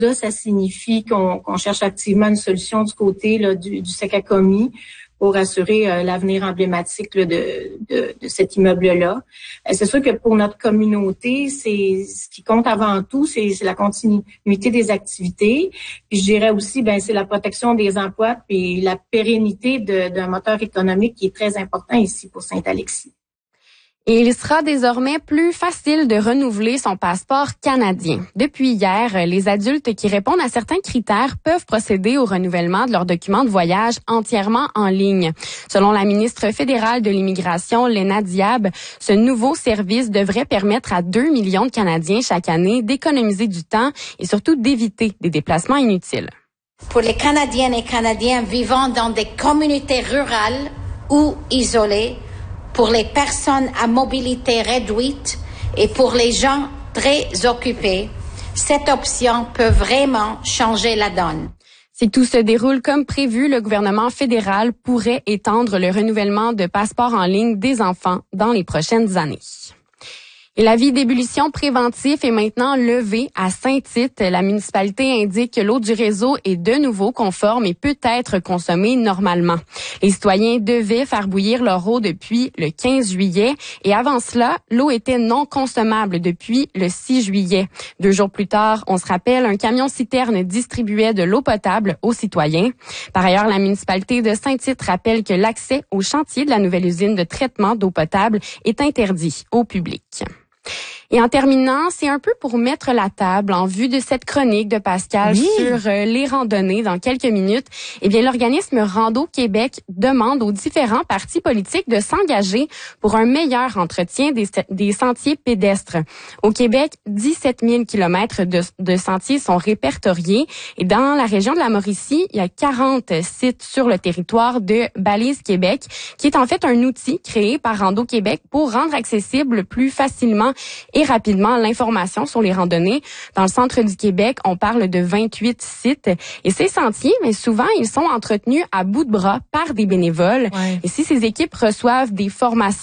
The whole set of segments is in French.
Là, ça signifie qu'on cherche activement une solution du côté là, du Sakakomi pour assurer l'avenir emblématique là, de cet immeuble-là. C'est sûr que pour notre communauté, c'est ce qui compte avant tout, c'est la continuité des activités. Puis je dirais aussi, c'est la protection des emplois puis la pérennité d'un moteur économique qui est très important ici pour Saint-Alexis. Et il sera désormais plus facile de renouveler son passeport canadien. Depuis hier, les adultes qui répondent à certains critères peuvent procéder au renouvellement de leurs documents de voyage entièrement en ligne. Selon la ministre fédérale de l'immigration, Léna Diab, ce nouveau service devrait permettre à 2 millions de Canadiens chaque année d'économiser du temps et surtout d'éviter des déplacements inutiles. Pour les Canadiennes et Canadiens vivant dans des communautés rurales ou isolées, pour les personnes à mobilité réduite et pour les gens très occupés, cette option peut vraiment changer la donne. Si tout se déroule comme prévu, le gouvernement fédéral pourrait étendre le renouvellement de passeports en ligne des enfants dans les prochaines années. Et l'avis d'ébullition préventif est maintenant levé à Saint-Tite. La municipalité indique que l'eau du réseau est de nouveau conforme et peut être consommée normalement. Les citoyens devaient faire bouillir leur eau depuis le 15 juillet et avant cela, l'eau était non consommable depuis le 6 juillet. 2 jours plus tard, on se rappelle, un camion-citerne distribuait de l'eau potable aux citoyens. Par ailleurs, la municipalité de Saint-Tite rappelle que l'accès au chantier de la nouvelle usine de traitement d'eau potable est interdit au public. Et en terminant, c'est un peu pour mettre la table en vue de cette chronique de Pascal sur les randonnées dans quelques minutes. Eh bien, l'organisme Rando Québec demande aux différents partis politiques de s'engager pour un meilleur entretien des sentiers pédestres. Au Québec, 17 000 kilomètres de sentiers sont répertoriés et dans la région de la Mauricie, il y a 40 sites sur le territoire de Balise Québec, qui est en fait un outil créé par Rando Québec pour rendre accessible plus facilement et rapidement l'information sur les randonnées. Dans le centre du Québec, on parle de 28 sites. Et ces sentiers, mais souvent, ils sont entretenus à bout de bras par des bénévoles. Ouais. Et si ces équipes reçoivent des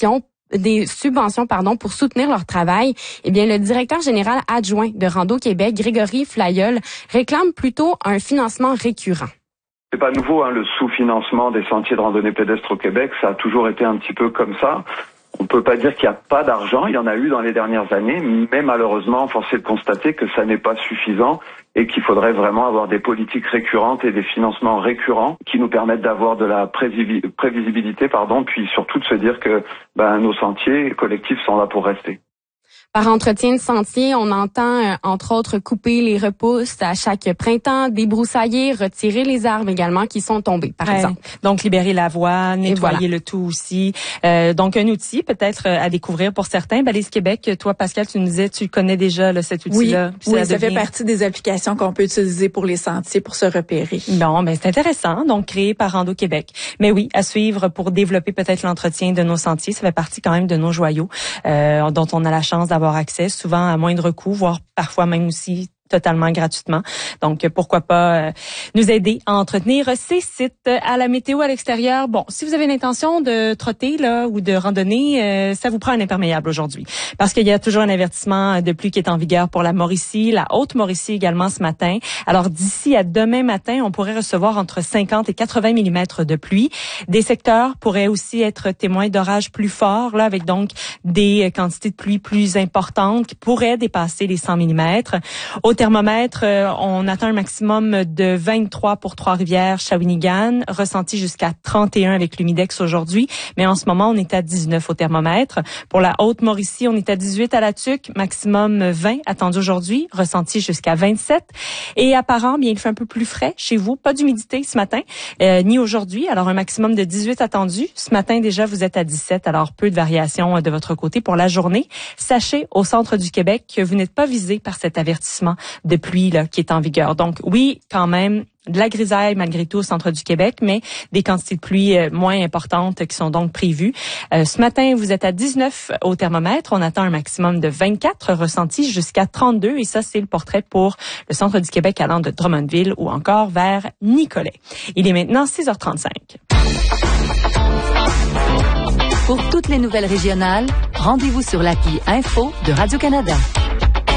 subventions, pour soutenir leur travail, eh bien, le directeur général adjoint de Rando Québec, Grégory Flailleul, réclame plutôt un financement récurrent. C'est pas nouveau, le sous-financement des sentiers de randonnée pédestre au Québec, ça a toujours été un petit peu comme ça. On peut pas dire qu'il n'y a pas d'argent, il y en a eu dans les dernières années, mais malheureusement, force est de constater que ça n'est pas suffisant et qu'il faudrait vraiment avoir des politiques récurrentes et des financements récurrents qui nous permettent d'avoir de la prévisibilité, puis surtout de se dire que nos sentiers collectifs sont là pour rester. Par entretien de sentier, on entend, entre autres, couper les repousses à chaque printemps, débroussailler, retirer les arbres également qui sont tombés, par exemple. Donc, libérer la voie, nettoyer le tout aussi. Donc, un outil peut-être à découvrir pour certains. Balise Québec, toi, Pascal, tu nous disais, tu connais déjà cet outil-là. Oui, ça fait partie des applications qu'on peut utiliser pour les sentiers, pour se repérer. Bon, c'est intéressant. Donc, créé par Rando Québec. Mais oui, à suivre pour développer peut-être l'entretien de nos sentiers. Ça fait partie quand même de nos joyaux, dont on a la chance d'avoir accès, souvent à moindre coût, voire parfois même aussi totalement gratuitement. Donc, pourquoi pas nous aider à entretenir ces sites. À la météo à l'extérieur, si vous avez l'intention de trotter ou de randonner, ça vous prend un imperméable aujourd'hui. Parce qu'il y a toujours un avertissement de pluie qui est en vigueur pour la Mauricie, la Haute-Mauricie également ce matin. Alors, d'ici à demain matin, on pourrait recevoir entre 50 et 80 mm de pluie. Des secteurs pourraient aussi être témoins d'orages plus forts, avec donc des quantités de pluie plus importantes qui pourraient dépasser les 100 mm. Au thermomètre, on atteint un maximum de 23 pour Trois-Rivières, Shawinigan, ressenti jusqu'à 31 avec l'humidex aujourd'hui, mais en ce moment, on est à 19 au thermomètre. Pour la Haute-Mauricie, on est à 18 à la Tuque, maximum 20 attendu aujourd'hui, ressenti jusqu'à 27. Et à Parent, il fait un peu plus frais chez vous, pas d'humidité ce matin, ni aujourd'hui, alors un maximum de 18 attendu. Ce matin, déjà, vous êtes à 17, alors peu de variations de votre côté pour la journée. Sachez, au centre du Québec, que vous n'êtes pas visé par cet avertissement de pluie qui est en vigueur. Donc oui, quand même, de la grisaille malgré tout au centre du Québec, mais des quantités de pluie moins importantes qui sont donc prévues. Ce matin, vous êtes à 19 au thermomètre. On attend un maximum de 24 ressenti jusqu'à 32. Et ça, c'est le portrait pour le centre du Québec allant de Drummondville ou encore vers Nicolet. Il est maintenant 6h35. Pour toutes les nouvelles régionales, rendez-vous sur l'appli Info de Radio-Canada.